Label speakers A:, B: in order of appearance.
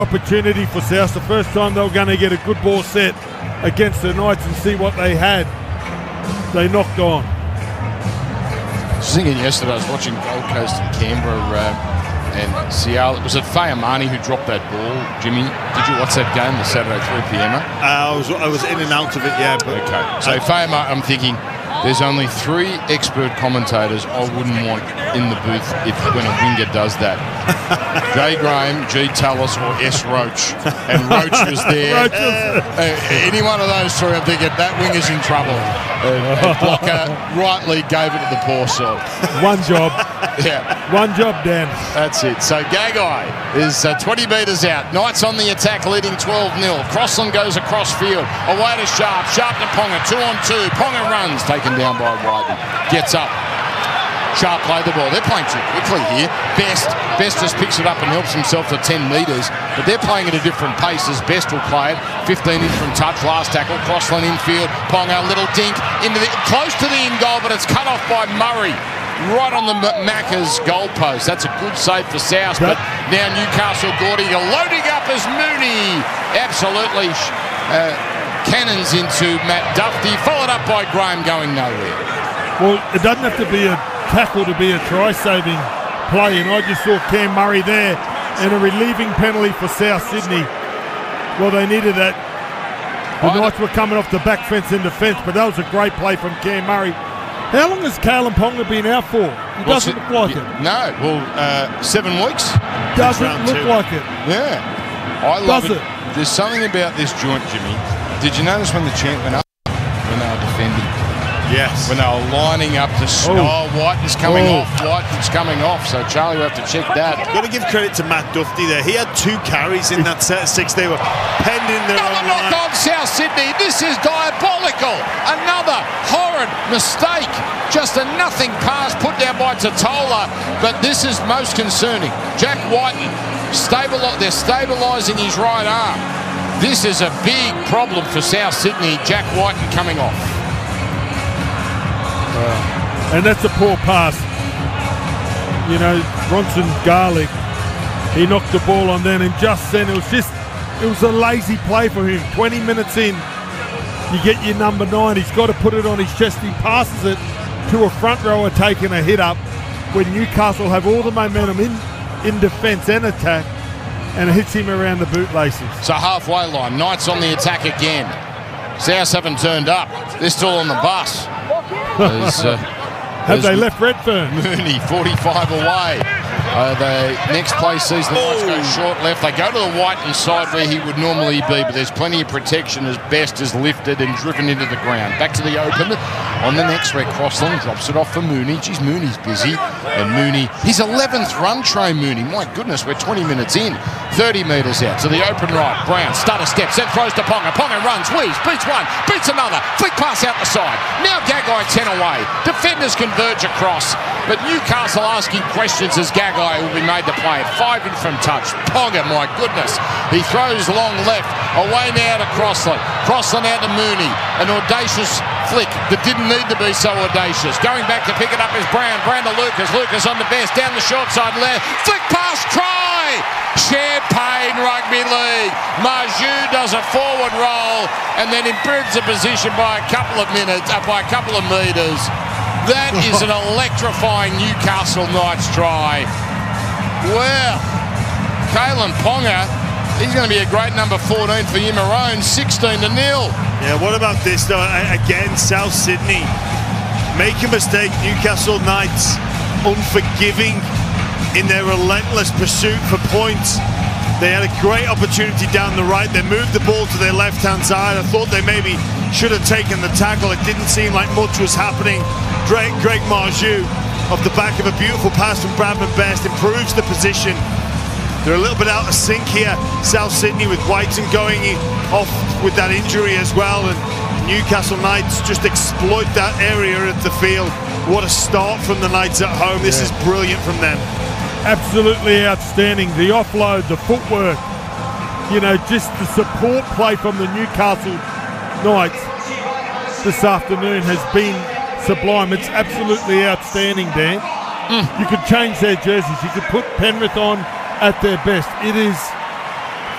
A: Opportunity for South. The first time they were going to get a good ball set against the Knights and see what they had. They knocked on.
B: I was thinking yesterday, I was watching Gold Coast and Canberra and Seattle. Was it Fayamani who dropped that ball, Jimmy? Did you watch that game, the Saturday 3 p.m?
C: I was in and out of it, yeah. But
B: okay. So Fayamani, I'm thinking there's only 3 expert commentators I wouldn't want in the booth when a winger does that. Jay Graham, G. Tallis, or S. Roach. And Roach was there. Any one of those 3, I'm thinking that winger's in trouble. And Blocker rightly gave it to the poor sod.
A: One job.
B: Yeah.
A: One job, Dan.
B: That's it. So Gagai is 20 metres out. Knights on the attack, leading 12-0. Crossland goes across field. Away to Sharp. Sharp to Ponga. 2-on-2. Ponga runs. Taken down by Wyden. Gets up. Sharp played the ball. They're playing too quickly here. Best just picks it up and helps himself to 10 metres. But they're playing at a different pace as Best will play it. 15 in from touch. Last tackle. Crossland infield. Ponga, little dink. Close to the in goal, but it's cut off by Murray. Right on the Macca's goalpost. That's a good save for South. But now Newcastle Gordy loading up as Mooney. Absolutely cannons into Matt Duffy. Followed up by Graham going nowhere.
A: Well, it doesn't have to be a tackle to be a try-saving play, and I just saw Cam Murray there and a relieving penalty for South Sydney. Well, they needed that. The Knights were coming off the back fence in defence, but that was a great play from Cam Murray. How long has Kalyn Ponga been out for? He doesn't look like it.
B: No, well, 7 weeks.
A: Doesn't look like it.
B: Yeah. I love it. There's something about this joint, Jimmy. Did you notice when the chant went up when they were defending?
C: Yes.
B: When they were lining up to Whiten's coming off. Whiten's coming off. So Charlie will have to check that.
C: Got to give credit to Matt Duffy there. He had 2 carries in that set of 6. They were penned in their own
B: knock on South Sydney. This is diabolical. Another horrid mistake. Just a nothing pass put down by Totola. But this is most concerning. Jack Whiten, they're stabilising his right arm. This is a big problem for South Sydney. Jack Whiten coming off.
A: And that's a poor pass. You know, Bronson Garlick, he knocked the ball on then, and just then it was a lazy play for him. 20 minutes in, you get your number 9. He's got to put it on his chest. He passes it to a front rower taking a hit up when Newcastle have all the momentum in defence and attack, and it hits him around the bootlaces.
B: So halfway line, Knights on the attack again. South haven't turned up. They're still on the bus.
A: Have they left Redfern?
B: Mooney, 45 away. The next play sees the Knights go short left. They go to the Whiten side where he would normally be, but there's plenty of protection as Best is lifted and driven into the ground. Back to the open on the next where Crossland drops it off for Mooney. Geez, Mooney's busy. And Mooney, his 11th run tray, Mooney. My goodness, we're 20 minutes in. 30 metres out to the open right. Brown, stutter steps, then throws to Ponga. Ponga runs, weaves, beats one, beats another. Flick pass out the side. Now Gagai 10 away. Defenders converge across. But Newcastle asking questions as Gagai will be made to play it. 5 in from touch. Ponga, my goodness. He throws long left. Away now to Crossland. Crossland out to Mooney. An audacious flick that didn't need to be so audacious. Going back to pick it up is Brown. Brown to Lucas. Lucas on the Best. Down the short side left. Flick pass, try! Champagne Rugby League. Marju does a forward roll and then improves the position by a couple of metres. That is an electrifying Newcastle Knights try. Well, Kalyn Ponga, he's going to be a great number 14 for you Maroons, 16-0.
C: Yeah, what about this though? Again, South Sydney make a mistake. Newcastle Knights unforgiving in their relentless pursuit for points. They had a great opportunity down the right. They moved the ball to their left-hand side. I thought they maybe should have taken the tackle. It didn't seem like much was happening. Greg Marju, off the back of a beautiful pass from Bradman Best, improves the position. They're a little bit out of sync here, South Sydney, with Whiten going off with that injury as well. And Newcastle Knights just exploit that area of the field. What a start from the Knights at home. This is brilliant from them.
A: Absolutely outstanding. The offload, the footwork, you know, just the support play from the Newcastle Knights this afternoon has been sublime. It's absolutely outstanding, Dan. You could change their jerseys. You could put Penrith on at their best. It is